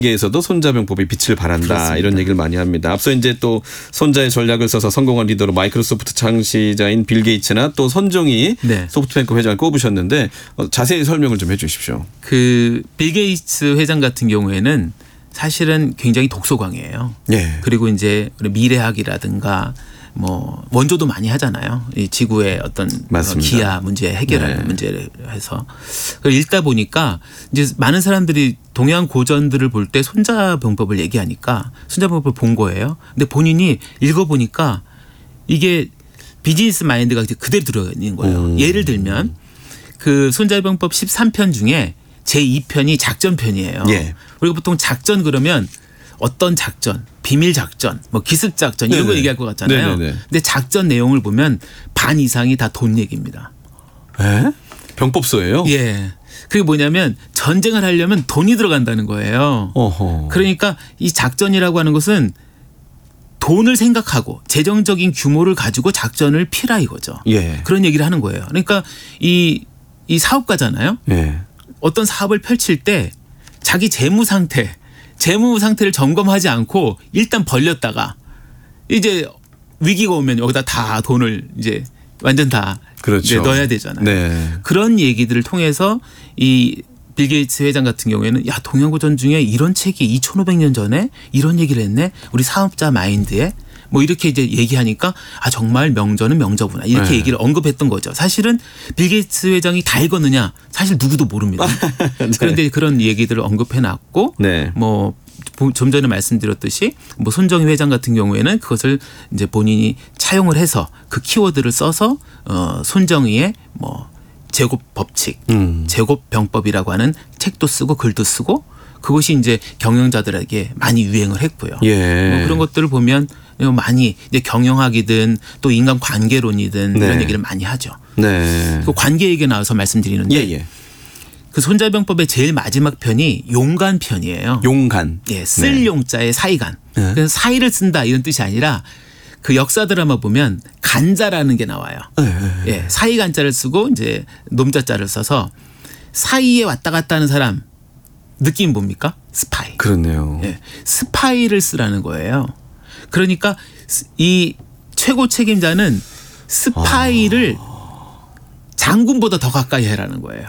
에서도 손자병법이 빛을 발한다. 그렇습니다. 이런 얘기를 많이 합니다. 앞서 이제 또 손자의 전략을 써서 성공한 리더로 마이크로소프트 창시자인 빌 게이츠나 또 손정희 네. 소프트뱅크 회장을 꼽으셨는데 자세히 설명을 좀 해 주십시오. 그 빌 게이츠 회장 같은 경우에는 사실은 굉장히 독소광이에요. 예. 그리고 이제 미래학이라든가 뭐 원조도 많이 하잖아요. 이 지구의 어떤 맞습니다. 기아 문제 해결하는 네. 문제를 해서 그걸 읽다 보니까 이제 많은 사람들이 동양 고전들을 볼 때 손자병법을 얘기하니까 손자병법을 본 거예요. 근데 본인이 읽어보니까 이게 비즈니스 마인드가 그대로 들어있는 거예요. 예를 들면 그 손자병법 13편 중에 제2편이 작전편이에요. 예. 우리가 보통 작전 그러면 어떤 작전, 비밀 작전, 뭐 기습 작전 이런 네네. 거 얘기할 것 같잖아요. 네네네. 근데 작전 내용을 보면 반 이상이 다 돈 얘기입니다. 에? 병법서예요? 예. 그게 뭐냐면 전쟁을 하려면 돈이 들어간다는 거예요. 어허. 그러니까 이 작전이라고 하는 것은 돈을 생각하고 재정적인 규모를 가지고 작전을 피라 이거죠. 예. 그런 얘기를 하는 거예요. 그러니까 이 사업가잖아요. 예. 어떤 사업을 펼칠 때 자기 재무 상태를 점검하지 않고 일단 벌렸다가 이제 위기가 오면 여기다 다 돈을 이제 완전 다 그렇죠. 이제 넣어야 되잖아요. 네. 그런 얘기들을 통해서 이 빌 게이츠 회장 같은 경우에는 야 동양고전 중에 이런 책이 2,500년 전에 이런 얘기를 했네. 우리 사업자 마인드에 뭐 이렇게 이제 얘기하니까 아 정말 명저는 명저구나 이렇게 네. 얘기를 언급했던 거죠. 사실은 빌 게이츠 회장이 다 읽었느냐 사실 누구도 모릅니다. 네. 그런데 그런 얘기들을 언급해놨고 네. 뭐 좀 전에 말씀드렸듯이 뭐 손정희 회장 같은 경우에는 그것을 이제 본인이 차용을 해서 그 키워드를 써서 손정희의 뭐 제곱 법칙, 제곱 병법이라고 하는 책도 쓰고 글도 쓰고 그것이 이제 경영자들에게 많이 유행을 했고요. 예. 뭐 그런 것들을 보면 많이 이제 경영학이든 또 인간 관계론이든 네. 이런 얘기를 많이 하죠. 네. 그 관계 얘기 나와서 말씀드리는데 예. 그 손자병법의 제일 마지막 편이 용간 편이에요. 용간. 예, 쓸 용자에 사이간. 네. 그래서 사이를 쓴다 이런 뜻이 아니라 그 역사 드라마 보면 간자라는 게 나와요. 예, 사이 간자를 쓰고 이제 놈자자를 써서 사이에 왔다 갔다 하는 사람 느낌 뭡니까? 스파이. 그렇네요. 예, 스파이를 쓰라는 거예요. 그러니까 이 최고 책임자는 스파이를 장군보다 더 가까이 해라는 거예요.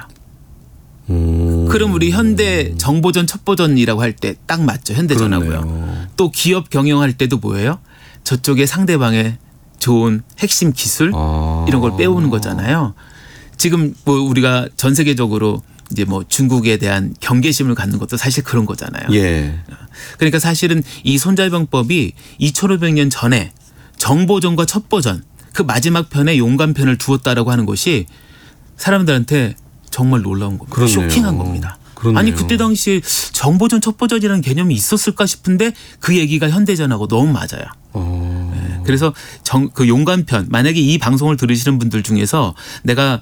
그럼 우리 현대 정보전 첩보전이라고 할 때 딱 맞죠. 현대전하고요. 그렇네요. 또 기업 경영할 때도 뭐예요? 저쪽에 상대방의 좋은 핵심 기술 이런 걸 빼오는 거잖아요. 지금 뭐 우리가 전 세계적으로 이제 뭐 중국에 대한 경계심을 갖는 것도 사실 그런 거잖아요. 예. 그러니까 사실은 이 손자병법이 2,500년 전에 정보전과 첩보전 그 마지막 편에 용감편을 두었다라고 하는 것이 사람들한테 정말 놀라운 겁니다. 그렇네요. 쇼킹한 겁니다. 그렇네요. 아니 그때 당시에 정보전 첩보전이라는 개념이 있었을까 싶은데 그 얘기가 현대전하고 너무 맞아요. 네. 그래서 그 용감편 만약에 이 방송을 들으시는 분들 중에서 내가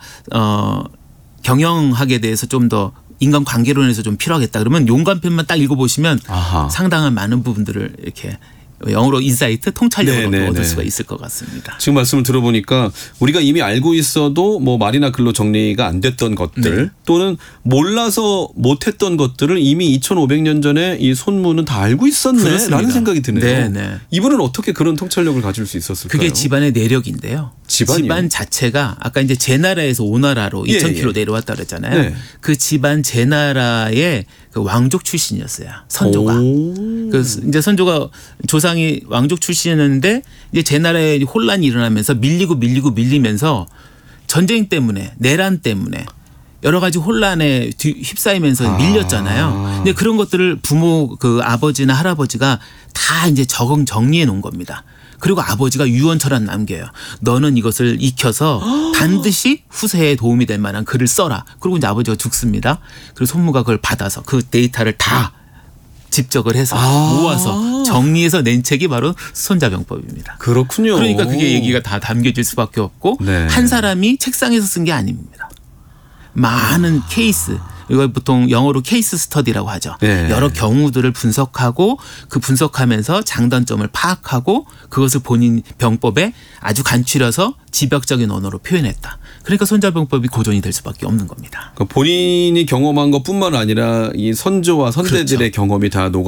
경영학에 대해서 좀 더 인간 관계론에서 좀 필요하겠다 그러면 용감편만 딱 읽어보시면 아하. 상당한 많은 부분들을 이렇게 영어로 인사이트 통찰력을 네네네. 얻을 수가 있을 것 같습니다. 지금 말씀을 들어보니까 우리가 이미 알고 있어도 뭐 말이나 글로 정리가 안 됐던 것들 네. 또는 몰라서 못했던 것들을 이미 2,500년 전에 이 손무는 다 알고 있었네라는 그렇습니다. 생각이 드네요. 네네. 이분은 어떻게 그런 통찰력을 가질 수 있었을까요? 그게 집안의 내력인데요. 집안이요? 집안 자체가 아까 이제 제 나라에서 오 나라로 예, 2,000km 예. 내려왔다 그랬잖아요. 네. 그 집안 제 나라의 그 왕족 출신이었어요. 선조가. 오. 그래서 이제 선조가 조상이 왕족 출신이었는데 이제 제 나라에 혼란이 일어나면서 밀리면서 전쟁 때문에 내란 때문에 여러 가지 혼란에 휩싸이면서 밀렸잖아요. 근데 그런 것들을 부모 그 아버지나 할아버지가 다 이제 정리해 놓은 겁니다. 그리고 아버지가 유언처럼 남겨요. 너는 이것을 익혀서 반드시 후세에 도움이 될 만한 글을 써라. 그리고 이제 아버지가 죽습니다. 그리고 손무가 그걸 받아서 그 데이터를 다 집적을 해서 모아서 정리해서 낸 책이 바로 손자병법입니다. 그렇군요. 그러니까 그게 얘기가 다 담겨질 수밖에 없고 네. 한 사람이 책상에서 쓴 게 아닙니다. 많은 케이스. 이걸 보통 영어로 케이스 스터디라고 하죠. 네. 여러 경우들을 분석하고 그 분석하면서 장단점을 파악하고 그것을 본인 병법에 아주 간추려서 지벽적인 언어로 표현했다. 그러니까 손자병법이 고전이 될 수밖에 없는 겁니다. 그러니까 본인이 경험한 것뿐만 아니라 이 선조와 선대들의 그렇죠. 경험이 다 녹아